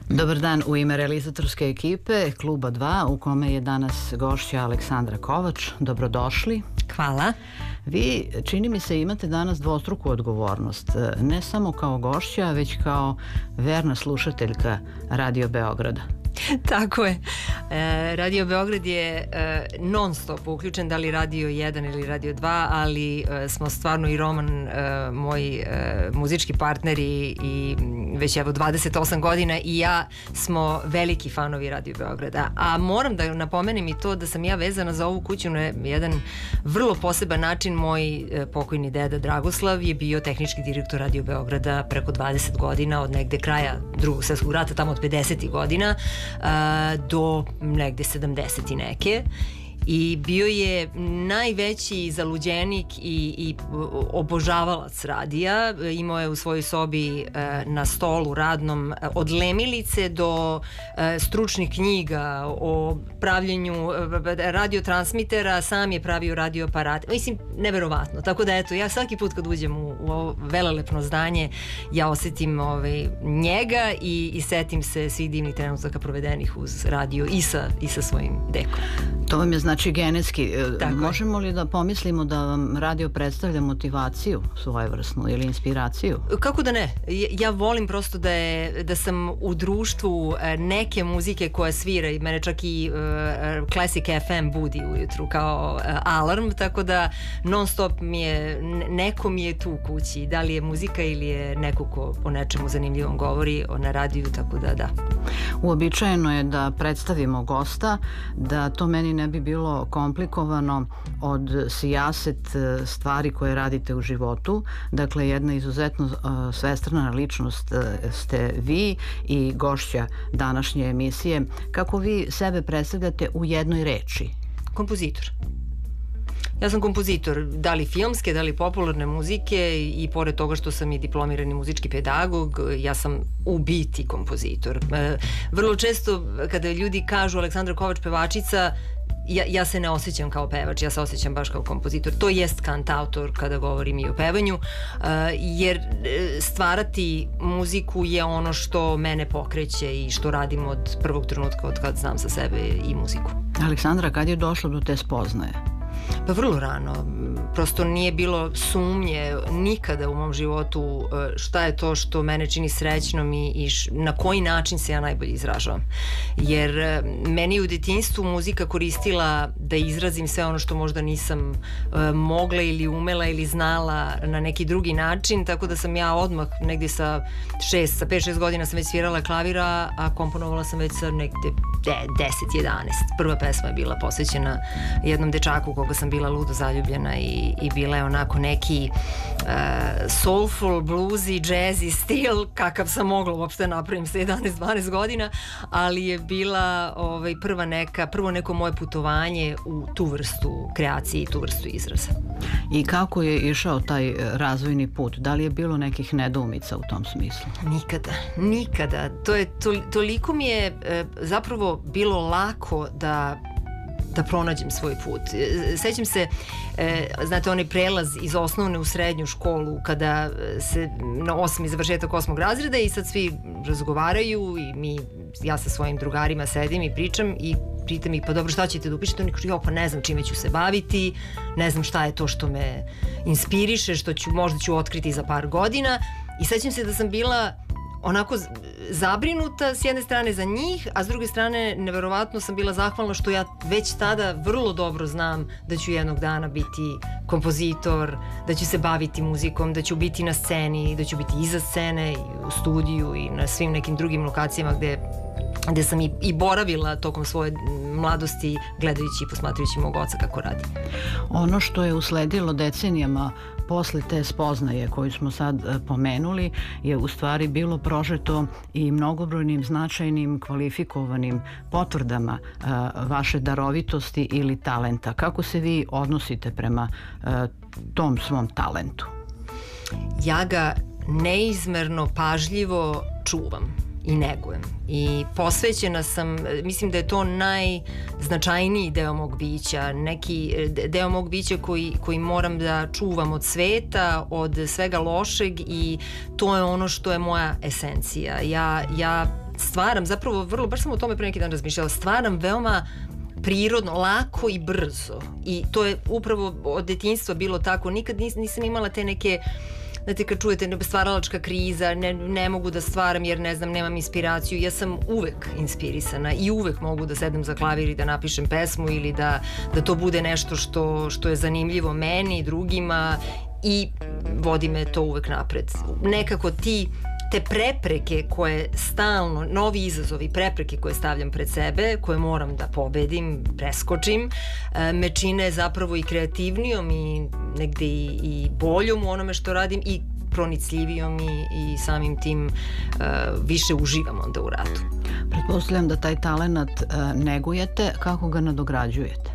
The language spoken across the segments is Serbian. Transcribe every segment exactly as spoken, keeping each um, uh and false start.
Dobar dan u ime realizatorske ekipe Kluba dva u kome je danas gošća Aleksandra Kovač. Dobrodošli. Hvala. Vi, čini mi se, imate danas dvostruku odgovornost, ne samo kao gošća, već kao verna slušateljka Radio Beograda. Tako je. E, Radio Beograd je e, non stop uključen, da li Radio jedan ili Radio dva, ali e, smo stvarno i Roman, e, moj e, muzički partner i, i već evo dvadeset osam godina i ja smo veliki fanovi Radio Beograda. A moram da napomenem i to da sam ja vezana za ovu kuću na jedan vrlo poseban način. Moj e, pokojni deda Dragoslav je bio tehnički direktor Radio Beograda preko dvadeset godina, od negde kraja Drugog svjetskog rata, tamo od pedesetih godina do negde sedamdeset i neke, i bio je najveći zaluđenik i, i obožavalac radija. Imao je u svojoj sobi na stolu radnom od lemilice do stručnih knjiga o pravljenju radiotransmitera, sam je pravio radioaparate. Mislim, neverovatno. Tako da eto, ja svaki put kad uđem u, u ovo velelepno zdanje, ja osetim ovaj, njega i, i setim se svih divnih trenutaka provedenih uz radio i sa, i sa svojim dekom. To vam je znači genetski. Tako Možemo je. li da pomislimo da vam radio predstavlja motivaciju svojevrsnu ili inspiraciju? Kako da ne? Ja volim prosto da, je, da sam u društvu neke muzike koja svira i mene čak i uh, Classic F M budi ujutru kao uh, alarm, tako da non stop mi je, neko mi je tu u kući, da li je muzika ili je neko ko o nečemu zanimljivom govori na radiju, tako da da. Uobičajeno je da predstavimo gosta, da to meni ne bi bilo komplikovano od sijaset stvari koje radite u životu. Dakle, jedna izuzetno uh, svestrana ličnost uh, ste vi i gošća današnje emisije. Kako vi sebe predstavljate u jednoj reči? Kompozitor. Ja sam kompozitor, da li filmske, da li popularne muzike, i, i pored toga što sam i diplomirani muzički pedagog, ja sam u biti kompozitor. E, vrlo često kada ljudi kažu Aleksandra Kovač pevačica, Ja, ja se ne osjećam kao pevač, ja se osjećam baš kao kompozitor. To jest kantautor kada govorim i o pevanju, uh, jer stvarati muziku je ono što mene pokreće i što radim od prvog trenutka od kad znam za sebe i muziku. Aleksandra, kad je došlo do te spoznaje? Pa vrlo rano. Prosto nije bilo sumnje nikada u mom životu šta je to što mene čini srećnom i, i š, na koji način se ja najbolje izražavam. Jer meni je u detinjstvu muzika koristila da izrazim sve ono što možda nisam uh, mogla ili umela ili znala na neki drugi način, tako da sam ja odmah negdje sa šest, sa pet šest godina sam već svirala klavira, a komponovala sam već sa negde deset jedanaest. Prva pesma je bila posvećena jednom dečaku koga sam bila ludo zaljubljena i, i bila je onako neki uh, soulful, bluesy, jazzy stil kakav sam mogla uopšte napravim sa jedanaest dvanaest godina, ali je bila ovaj, prva neka, prvo neko moje putovanje u tu vrstu kreacije i tu vrstu izraza. I kako je išao taj razvojni put? Da li je bilo nekih nedoumica u tom smislu? Nikada, nikada. To je, to, toliko mi je e, zapravo bilo lako da da pronađem svoj put. Sećam se, e, znate, onaj prelaz iz osnovne u srednju školu kada se na osmi završetak osmog razreda i sad svi razgovaraju i mi, ja sa svojim drugarima sedim i pričam i pitam ih, pa dobro, šta ćete da upišete? Oni kažu, jo, pa ne znam čime ću se baviti, ne znam šta je to što me inspiriše, što ću, možda ću otkriti za par godina. I sećam se da sam bila onako zabrinuta s jedne strane za njih, a s druge strane neverovatno sam bila zahvalna što ja već tada vrlo dobro znam da ću jednog dana biti kompozitor, da ću se baviti muzikom, da ću biti na sceni, da ću biti iza scene i u studiju i na svim nekim drugim lokacijama gde, gde sam i, i boravila tokom svoje mladosti gledajući i posmatrajući mog oca kako radi. Ono što je usledilo decenijama posle te spoznaje koju smo sad pomenuli je u stvari bilo prožeto i mnogobrojnim značajnim kvalifikovanim potvrdama uh, vaše darovitosti ili talenta. Kako se vi odnosite prema uh, tom svom talentu? Ja ga neizmerno pažljivo čuvam i negujem. I posvećena sam, mislim da je to najznačajniji deo mog bića, neki deo mog bića koji, koji moram da čuvam od sveta, od svega lošeg i to je ono što je moja esencija. Ja, ja stvaram, zapravo vrlo, baš sam o tome pre neki dan razmišljala, stvaram veoma prirodno, lako i brzo. I to je upravo od detinjstva bilo tako. Nikad nis, nisam imala te neke, znate, kad čujete stvaralačka kriza, ne, ne mogu da stvaram jer ne znam, nemam inspiraciju. Ja sam uvek inspirisana i uvek mogu da sedem za klavir i da napišem pesmu ili da, da to bude nešto što, što je zanimljivo meni i drugima i vodi me to uvek napred. Nekako ti te prepreke koje stalno, novi izazovi, prepreke koje stavljam pred sebe, koje moram da pobedim, preskočim, me čine zapravo i kreativnijom i negde i, i boljom u onome što radim i pronicljivijom i, i samim tim uh, više uživam onda u radu. Pretpostavljam da taj talenat uh, negujete, kako ga nadograđujete?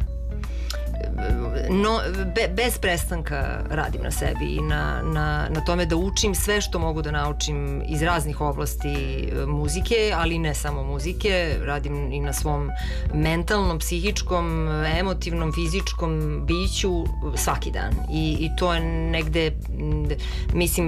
No, be, bez prestanka radim na sebi i na, na, na tome da učim sve što mogu da naučim iz raznih oblasti muzike, ali ne samo muzike, radim i na svom mentalnom, psihičkom, emotivnom, fizičkom biću svaki dan i, i to je negde, mislim,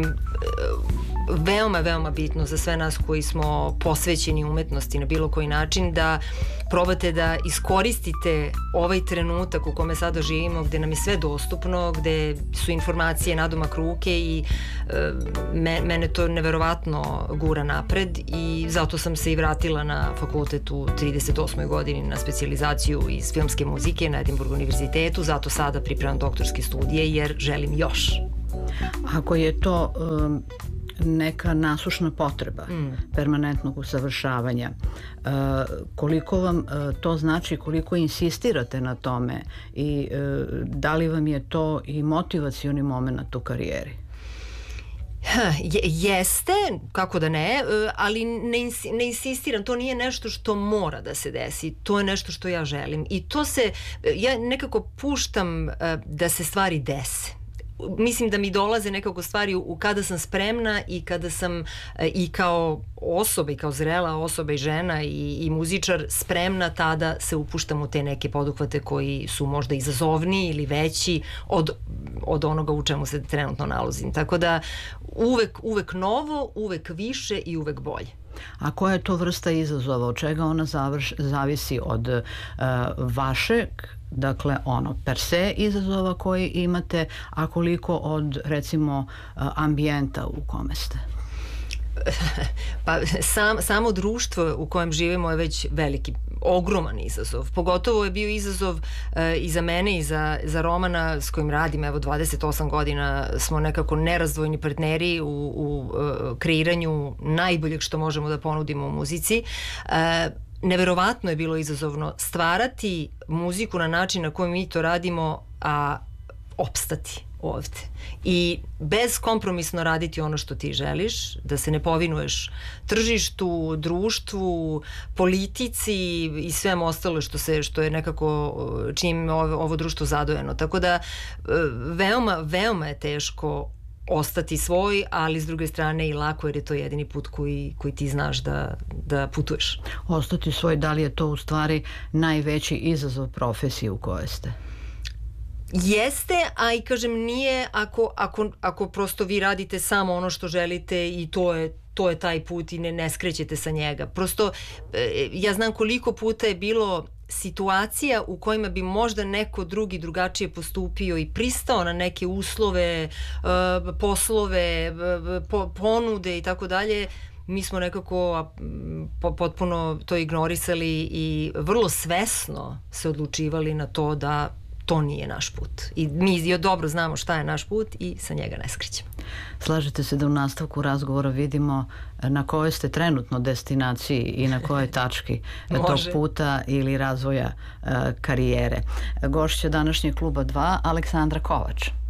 veoma, veoma bitno za sve nas koji smo posvećeni umetnosti na bilo koji način, da probate da iskoristite ovaj trenutak u kome sada živimo, gde nam je sve dostupno, gde su informacije nadomak ruke i e, me, mene to neverovatno gura napred i zato sam se i vratila na fakultet u trideset osmoj godini na specijalizaciju iz filmske muzike na Edinburgh univerzitetu, zato sada pripremam doktorske studije jer želim još. Ako je to um, neka nasušna potreba mm. permanentnog usavršavanja, uh, koliko vam uh, to znači, koliko insistirate na tome i uh, da li vam je to i motivacioni moment u karijeri? Je, jeste, kako da ne, ali ne, ins, ne insistiram, to nije nešto što mora da se desi, to je nešto što ja želim i to se, ja nekako puštam da se stvari dese. Mislim da mi dolaze nekako stvari u kada sam spremna i kada sam i kao osoba i kao zrela osoba i žena i, i muzičar spremna, tada se upuštam u te neke poduhvate koji su možda izazovniji ili veći od, od onoga u čemu se trenutno nalazim. Tako da uvek, uvek novo, uvek više i uvek bolje. A koja je to vrsta izazova? Od čega ona završ, zavisi od uh, vašeg, dakle ono per se izazova koji imate, a koliko od recimo uh, ambijenta u kome ste? Pa sam, samo društvo u kojem živimo je već veliki, ogroman izazov. Pogotovo je bio izazov e, i za mene i za, za Romana s kojim radim, evo dvadeset osam godina smo nekako nerazdvojni partneri u, u e, kreiranju najboljeg što možemo da ponudimo u muzici. E, neverovatno je bilo izazovno stvarati muziku na način na koji mi to radimo, a opstati ovde. I bezkompromisno raditi ono što ti želiš, da se ne povinuješ tržištu, društvu, politici i svem ostalo što se što je nekako čim ovo, ovo društvo zadojeno. Tako da veoma, veoma je teško ostati svoj, ali s druge strane i lako jer je to jedini put koji, koji ti znaš da, da putuješ. Ostati svoj, da li je to u stvari najveći izazov profesije u kojoj ste? Jeste, a i kažem nije ako, ako, ako prosto vi radite samo ono što želite i to je to je taj put i ne, ne skrećete sa njega. Prosto ja znam koliko puta je bilo situacija u kojima bi možda neko drugi drugačije postupio i pristao na neke uslove, poslove, ponude i tako dalje. Mi smo nekako potpuno to ignorisali i vrlo svesno se odlučivali na to da to nije naš put. I mi dobro znamo šta je naš put i sa njega ne skrećemo. Slažete se da u nastavku razgovora vidimo na kojoj ste trenutno destinaciji i na kojoj tački tog puta ili razvoja uh, karijere. Gošća današnjeg Kluba dva, Aleksandra Kovač.